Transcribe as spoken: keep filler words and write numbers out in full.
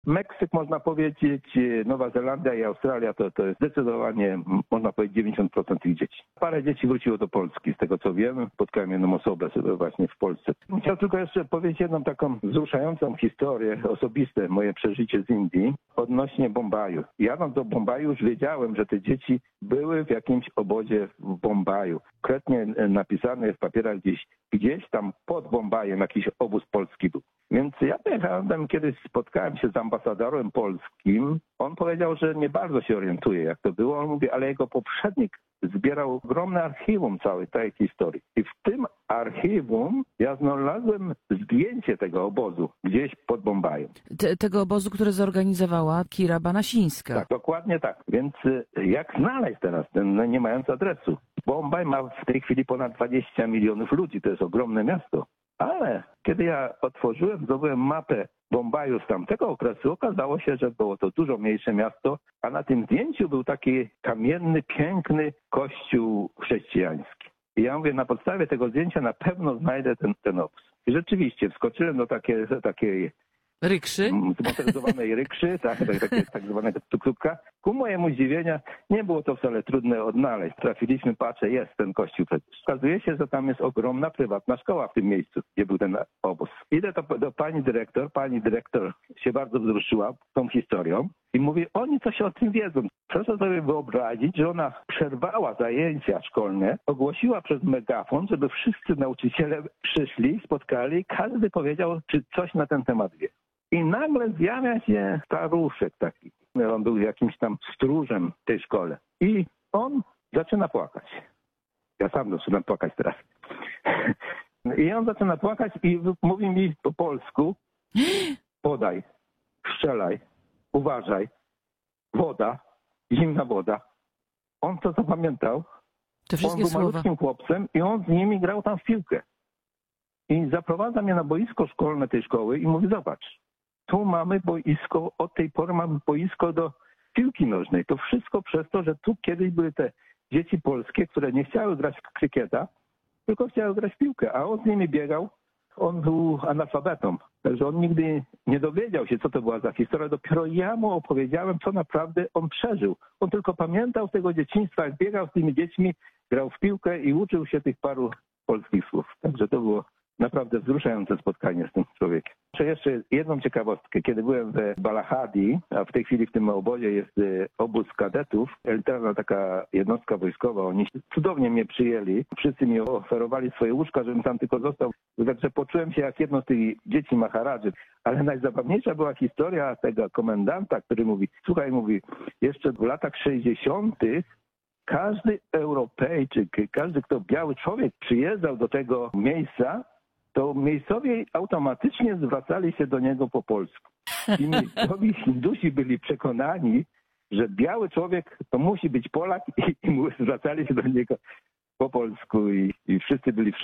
Meksyk, można powiedzieć, Nowa Zelandia i Australia to, to jest zdecydowanie, można powiedzieć, dziewięćdziesiąt procent tych dzieci. Parę dzieci wróciło do Polski, z tego co wiem. Spotkałem jedną osobę sobie właśnie w Polsce. Chciałem tylko jeszcze powiedzieć jedną taką wzruszającą historię, osobiste moje przeżycie z Indii odnośnie Bombaju. Jadąc do Bombaju już wiedziałem, że te dzieci były w jakimś obozie w Bombaju. Konkretnie napisane w papierach gdzieś, gdzieś tam pod Bombajem jakiś obóz polski był. Więc ja pojechałem tam, kiedyś spotkałem się z ambasadorem polskim. On powiedział, że nie bardzo się orientuje, jak to było. On mówi, ale jego poprzednik zbierał ogromne archiwum całej tej historii. I w tym archiwum ja znalazłem zdjęcie tego obozu gdzieś pod Bombajem. Te, tego obozu, który zorganizowała Kira Banasińska. Tak, dokładnie tak. Więc jak znaleźć teraz ten nie mając adresu? Bombaj ma w tej chwili ponad dwadzieścia milionów ludzi. To jest ogromne miasto. Ale kiedy ja otworzyłem, zdobyłem mapę Bombaju z tamtego okresu, okazało się, że było to dużo mniejsze miasto, a na tym zdjęciu był taki kamienny, piękny kościół chrześcijański. I ja mówię, na podstawie tego zdjęcia na pewno znajdę ten, ten obóz. I rzeczywiście wskoczyłem do takiej, takiej Rykszy? zmotoryzowanej rykszy, tak, tak, tak, tak zwanego tuk-tuka. Ku mojemu zdziwienia nie było to wcale trudne odnaleźć. Trafiliśmy, patrzę, jest ten kościół przecież. Okazuje się, że tam jest ogromna prywatna szkoła w tym miejscu, gdzie był ten obóz. Idę do, do pani dyrektor, pani dyrektor się bardzo wzruszyła tą historią i mówi, oni coś o tym wiedzą. Proszę sobie wyobrazić, że ona przerwała zajęcia szkolne, ogłosiła przez megafon, żeby wszyscy nauczyciele przyszli, spotkali i każdy powiedział, czy coś na ten temat wie. I nagle zjawia się staruszek taki. On był jakimś tam stróżem w tej szkole. I on zaczyna płakać. Ja sam zaczynam płakać teraz. I on zaczyna płakać i mówi mi po polsku, podaj, strzelaj, uważaj, woda, zimna woda. On to zapamiętał. Te wszystkie on był słowa. malutkim chłopcem i on z nimi grał tam w piłkę. I zaprowadza mnie na boisko szkolne tej szkoły i mówi, zobacz, tu mamy boisko, od tej pory mamy boisko do piłki nożnej. To wszystko przez to, że tu kiedyś były te dzieci polskie, które nie chciały grać w krykieta, tylko chciały grać w piłkę, a on z nimi biegał. On był analfabetą, także on nigdy nie dowiedział się, co to była za historia. Dopiero ja mu opowiedziałem, co naprawdę on przeżył. On tylko pamiętał z tego dzieciństwa, jak biegał z tymi dziećmi, grał w piłkę i uczył się tych paru polskich słów. Także to było naprawdę wzruszające spotkanie z tym człowiekiem. Jeszcze jedną ciekawostkę. Kiedy byłem w Balahadi, a w tej chwili w tym obozie jest obóz kadetów, elitarna taka jednostka wojskowa, oni cudownie mnie przyjęli. Wszyscy mi oferowali swoje łóżka, żebym tam tylko został. Także poczułem się jak jedno z tych dzieci Maharadży. Ale najzabawniejsza była historia tego komendanta, który mówi, słuchaj, mówi, jeszcze w latach sześćdziesiątych każdy Europejczyk, każdy, kto biały człowiek przyjeżdżał do tego miejsca, to miejscowi automatycznie zwracali się do niego po polsku. I miejscowi Hindusi byli przekonani, że biały człowiek to musi być Polak i, i zwracali się do niego po polsku i, i wszyscy byli w